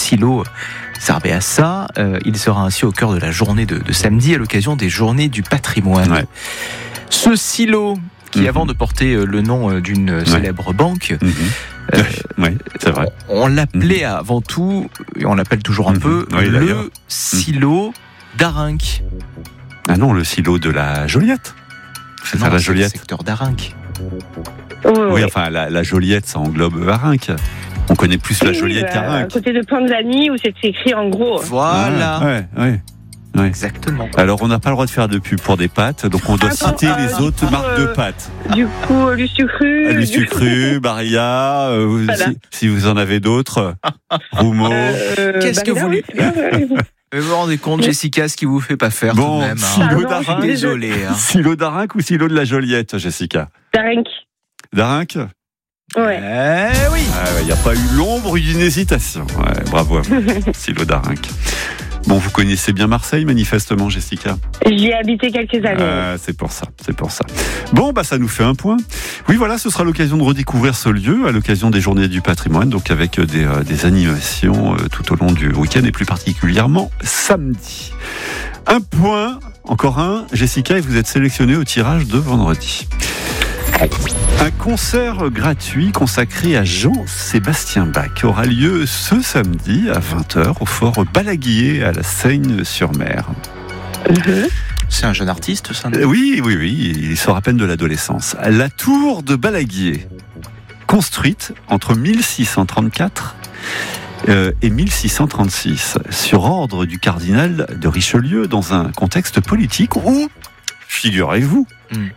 silo servait à ça. Il sera ainsi au cœur de la journée de samedi à l'occasion des Journées du patrimoine. Ouais. Ce silo, qui avant de porter le nom d'une célèbre banque, Oui, c'est vrai. on l'appelait avant tout, et on l'appelle toujours un peu, le silo d'Arinque. Ah non, le silo de la Joliette. C'est ça, la Joliette. Le secteur d'Arinque. Oui, enfin, la Joliette, ça englobe Arinque. On connaît plus la Joliette qu'Arinque. À côté de Panzani, où c'est écrit en gros. Voilà. Ouais. Exactement. Alors, on n'a pas le droit de faire de pub pour des pâtes, donc on doit citer les autres marques de pâtes. Du coup, Lustucru. Lustucru, Barilla, Voilà. si vous en avez d'autres, Roumeau. Qu'est-ce que vous voulez vous vous rendez compte, Jessica, ce qui vous fait pas faire tout de même. Silo Je suis désolé. Silo d'Arinque ou silo de la Joliette, Jessica? D'Arinque. D'Arinque? Ouais. Oui. Il n'y a pas eu l'ombre d'une hésitation. Ouais, bravo à vous, silo d'Arinque. Bon, vous connaissez bien Marseille, manifestement, Jessica? J'y ai habité quelques années. C'est pour ça. Bon, ça nous fait un point. Oui, voilà, ce sera l'occasion de redécouvrir ce lieu à l'occasion des Journées du patrimoine, donc avec des animations tout au long du week-end et plus particulièrement samedi. Un point, encore un, Jessica, et vous êtes sélectionnée au tirage de vendredi. Un concert gratuit consacré à Jean-Sébastien Bach aura lieu ce samedi à 20h au fort Balaguier à la Seigne-sur-Mer. C'est un jeune artiste, ça? Oui, il sort à peine de l'adolescence. La tour de Balaguier, construite entre 1634 et 1636, sur ordre du cardinal de Richelieu, dans un contexte politique où, figurez-vous,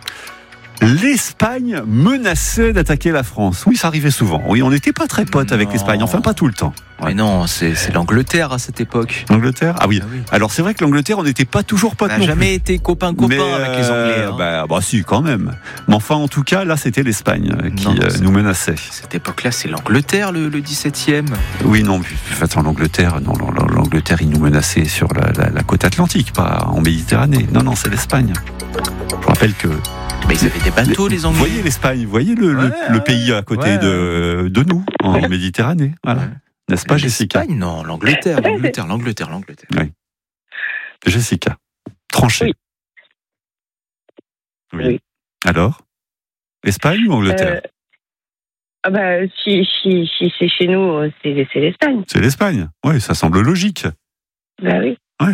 l'Espagne menaçait d'attaquer la France. Oui, ça arrivait souvent. Oui, on n'était pas très potes avec l'Espagne, enfin pas tout le temps. Mais non, c'est l'Angleterre à cette époque. L'Angleterre ? Ah oui. Alors c'est vrai que l'Angleterre, on n'était pas toujours potes. On n'a jamais été copain avec les Anglais. Si, quand même. Mais enfin, en tout cas, là, c'était l'Espagne qui nous menaçait. Cette époque-là, c'est l'Angleterre, le 17e. Oui, non, l'Angleterre, l'Angleterre, ils nous menaçaient sur la côte atlantique, pas en Méditerranée. Non, c'est l'Espagne. Je rappelle que... Mais ils avaient des bateaux, les Anglais. Vous voyez l'Espagne, vous voyez le pays à côté de nous, en Méditerranée. Voilà. N'est-ce pas, Jessica? L'Espagne, non, l'Angleterre. Oui. Jessica, tranchée. Oui. Alors, Espagne ou Angleterre? Si c'est chez nous, c'est l'Espagne. C'est l'Espagne. Oui, ça semble logique. Oui. Ouais.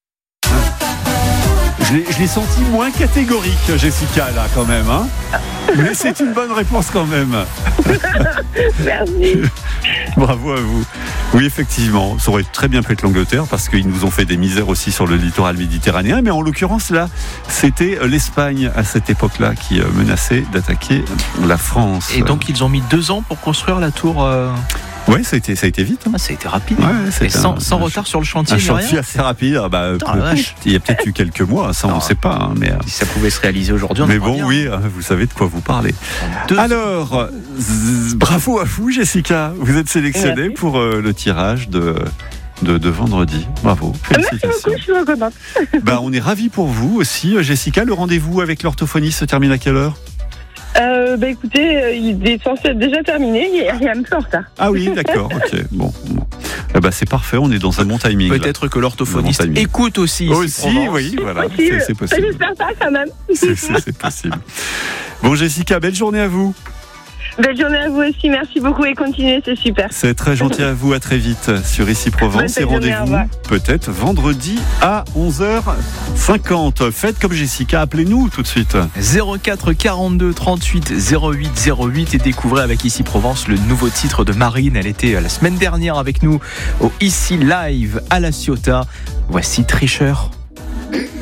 Je l'ai senti moins catégorique, Jessica, là, quand même. Hein, mais c'est une bonne réponse, quand même. Merci. Bravo à vous. Oui, effectivement, ça aurait très bien pu être l'Angleterre, parce qu'ils nous ont fait des misères aussi sur le littoral méditerranéen. Mais en l'occurrence, là, c'était l'Espagne, à cette époque-là, qui menaçait d'attaquer la France. Et donc, ils ont mis 2 ans pour construire la tour... Oui, ça a été vite. Hein. Ça a été rapide. Ouais, et sans retard sur le chantier. Un chantier assez rapide. Il y a peut-être eu quelques mois, ça on ne sait pas. Hein, mais si ça pouvait se réaliser aujourd'hui, on mais bon, oui, vous savez de quoi vous parlez. Alors, bravo à vous, Jessica. Vous êtes sélectionnée pour le tirage de vendredi. Bravo. Félicitations. Merci beaucoup, je suis contente. On est ravis pour vous aussi, Jessica. Le rendez-vous avec l'orthophoniste se termine à quelle heure? Écoutez, il est censé être déjà terminé, il est un peu en retard. Ah oui, d'accord, ok. Bon. C'est parfait, on est dans un bon timing. Peut-être que l'orthophoniste écoute aussi. Oui, voilà, c'est possible. J'espère pas quand même. C'est possible. Bon, Jessica, belle journée à vous. Belle journée à vous aussi, merci beaucoup et continuez, c'est super. C'est très gentil à vous, à très vite sur Ici Provence et rendez-vous peut-être vendredi à 11h50. Faites comme Jessica, appelez-nous tout de suite. 04 42 38 08 08 et découvrez avec Ici Provence le nouveau titre de Marine. Elle était la semaine dernière avec nous au Ici Live à La Ciotat. Voici Tricheur.